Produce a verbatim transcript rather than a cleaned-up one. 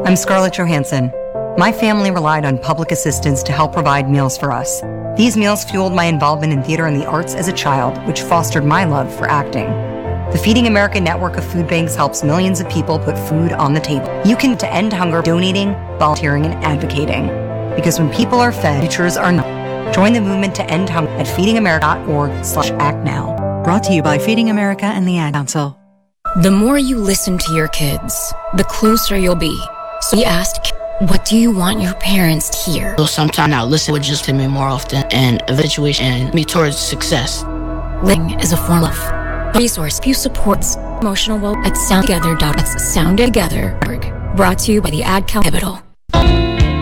I'm Scarlett Johansson. My family relied on public assistance to help provide meals for us. These meals fueled my involvement in theater and the arts as a child, which fostered my love for acting. The Feeding America network of food banks helps millions of people put food on the table. You can to end hunger, donating, volunteering, and advocating. Because when people are fed, futures are not. Join the movement to end hunger at feedingamerica.org slash act now. Brought to you by Feeding America and the Ad Council. The more you listen to your kids, the closer you'll be. So we asked, what do you want your parents to hear? So sometimes I'll listen with just to me more often and eventuate me towards success. Listening is a form of resource few supports emotional well at sound together dot sound together dot org. Brought to you by the Ad Council.